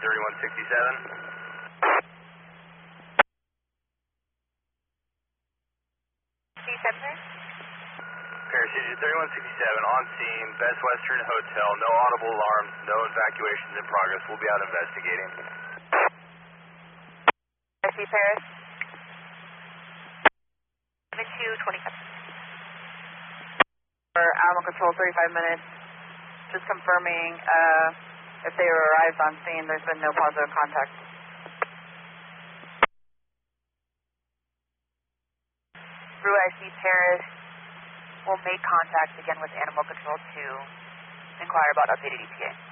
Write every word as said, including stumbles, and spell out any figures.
thirty-one sixty-seven. Paris C G thirty-one sixty-seven on scene, Best Western Hotel, no audible alarms, no evacuations in progress. We'll be out investigating. I see Paris. seven two twenty-seven. For Animal Control, thirty-five minutes. Just confirming uh, if they arrived on scene, there's been no positive contact. Brew I C Paris will make contact again with Animal Control to inquire about updated E T A.